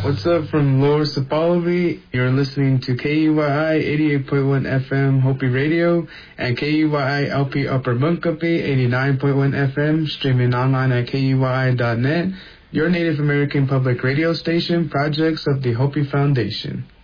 What's up from Lower Sapolovi? You're listening to KUYI 88.1 FM Hopi Radio and KUYI LP Upper Bunkapi 89.1 FM, streaming online at KUYI.net, your Native American public radio station, projects of the Hopi Foundation.